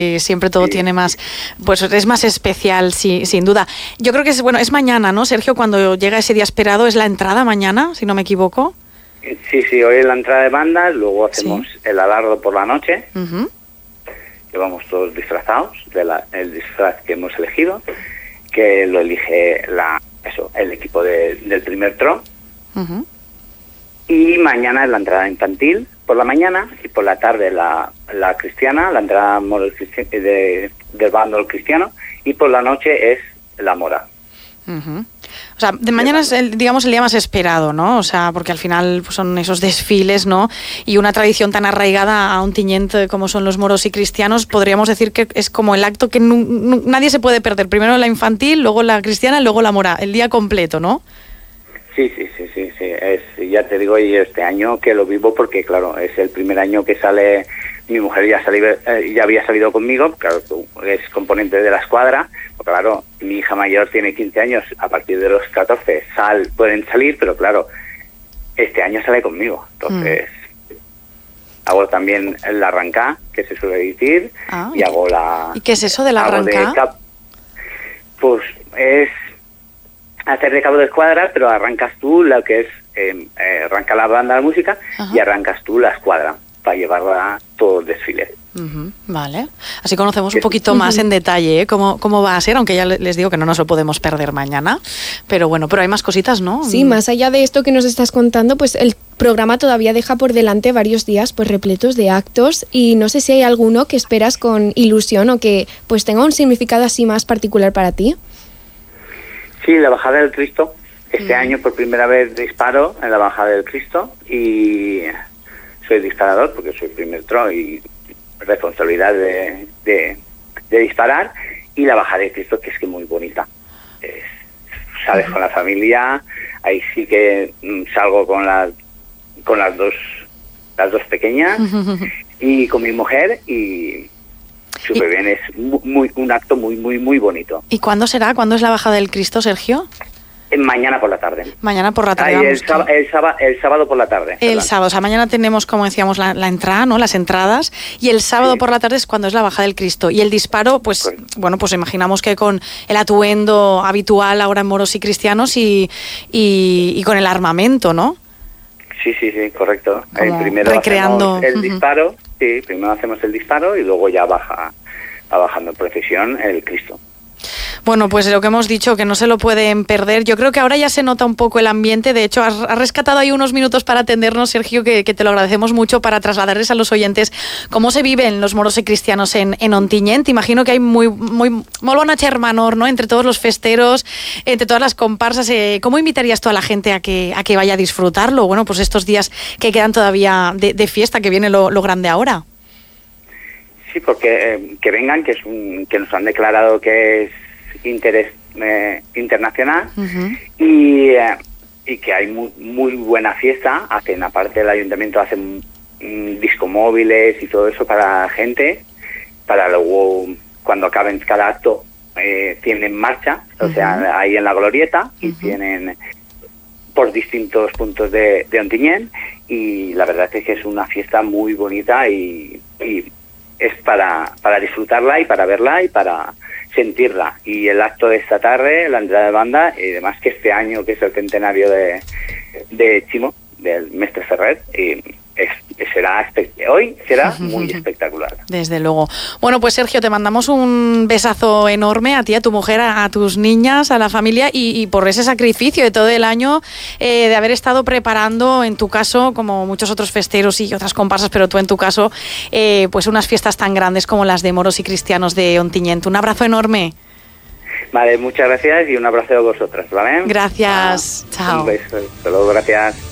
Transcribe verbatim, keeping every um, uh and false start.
Y siempre todo sí. tiene más, pues es más especial, sí, sin duda. Yo creo que es, bueno, es mañana, ¿no, Sergio? Cuando llega ese día esperado, ¿es la entrada mañana, si no me equivoco? Sí, sí, hoy es la entrada de bandas, luego hacemos sí. el alardo por la noche, uh-huh. que vamos todos disfrazados, de la, el disfraz que hemos elegido, que lo elige la, eso, el equipo de, del primer tro. Uh-huh. Y mañana es la entrada infantil por la mañana y por la tarde la, la cristiana, la entrada de, del bando cristiano, y por la noche es la mora. Uh-huh. O sea, de mañana es, el, digamos, el día más esperado, ¿no? O sea, porque al final pues, son esos desfiles, ¿no? Y una tradición tan arraigada a Ontinyent como son los moros y cristianos, podríamos decir que es como el acto que nu- nu- nadie se puede perder. Primero la infantil, luego la cristiana, luego la mora, el día completo, ¿no? Sí, sí, sí, sí, sí. Es, ya te digo, y este año que lo vivo porque, claro, es el primer año que sale, mi mujer ya, salí, eh, ya había salido conmigo, claro, es componente de la escuadra, porque, claro, mi hija mayor tiene quince años, a partir de los catorce sal, pueden salir, pero claro, este año sale conmigo, entonces mm. hago también el arrancá, que se suele decir, ah, y hago la... ¿Y qué es eso del arrancá? De pues es... hacer de cabo de escuadra, pero arrancas tú lo que es, eh, eh, arranca la banda de música. Ajá. Y arrancas tú la escuadra para llevarla todo el desfile. Uh-huh, vale. Así conocemos un poquito más en detalle, ¿eh? cómo, cómo va a ser, aunque ya les digo que no nos lo podemos perder mañana. Pero bueno, pero hay más cositas, ¿no? Sí, más allá de esto que nos estás contando, pues el programa todavía deja por delante varios días pues repletos de actos, y no sé si hay alguno que esperas con ilusión o que pues tenga un significado así más particular para ti. Sí, la Bajada del Cristo. Este mm. año por primera vez disparo en la Bajada del Cristo y soy disparador porque soy primer tro y responsabilidad de, de, de disparar. Y la Bajada del Cristo, que es que muy bonita. Es, sales mm. con la familia, ahí sí que mm, salgo con las con las dos las dos pequeñas y con mi mujer y súper bien, es muy, un acto muy, muy, muy bonito. ¿Y cuándo será? ¿Cuándo es la Bajada del Cristo, Sergio? Mañana por la tarde. Mañana por la tarde. Ay, el, sábado, el, sábado, el sábado por la tarde. El perdón. sábado, o sea, mañana tenemos, como decíamos, la, la entrada, ¿no? Las entradas, y el sábado sí. por la tarde es cuando es la Bajada del Cristo. Y el disparo, pues, Correcto. bueno, pues imaginamos que con el atuendo habitual ahora en moros y cristianos y, y, y con el armamento, ¿no? Sí, sí, sí, correcto. Como el primero recreando hacemos el uh-huh. disparo, sí, primero hacemos el disparo y luego ya baja, va bajando en procesión el Cristo. Bueno, pues lo que hemos dicho, que no se lo pueden perder. Yo creo que ahora ya se nota un poco el ambiente. De hecho, has, has rescatado ahí unos minutos para atendernos, Sergio, que, que te lo agradecemos mucho, para trasladarles a los oyentes cómo se viven los moros y cristianos en, en Ontinyent. Imagino que hay muy, muy, muy bona hermanor, ¿no? Entre todos los festeros, entre todas las comparsas. Eh, ¿Cómo invitarías tú a la gente a que, a que vaya a disfrutarlo? Bueno, pues estos días que quedan todavía de, de fiesta, que viene lo, lo grande ahora. Sí, porque eh, que vengan, que es un, que nos han declarado que es interés eh, internacional uh-huh. y, eh, y que hay muy, muy buena fiesta. Hacen, aparte del ayuntamiento, hacen mm, discomóviles y todo eso para la gente, para luego cuando acaben cada acto eh, tienen marcha, uh-huh. o sea, ahí en la glorieta uh-huh. y tienen por distintos puntos de, de Ontinyent, y la verdad es que es una fiesta muy bonita y, y es para, para disfrutarla y para verla y para sentirla. Y el acto de esta tarde, la entrada de banda, y además que este año, que es el centenario de, de Chimo, del Mestre Ferrer, y es, será hoy será muy espectacular. Desde luego. Bueno, pues Sergio, te mandamos un besazo enorme a ti, a tu mujer, a, a tus niñas, a la familia, y, y por ese sacrificio de todo el año, eh, de haber estado preparando, en tu caso, como muchos otros festeros y otras comparsas, pero tú en tu caso, eh, pues unas fiestas tan grandes como las de moros y cristianos de Ontinyent. Un abrazo enorme. Vale, muchas gracias y un abrazo a vosotras, ¿vale? Gracias. Ah, chao. Un beso. Hasta luego, gracias.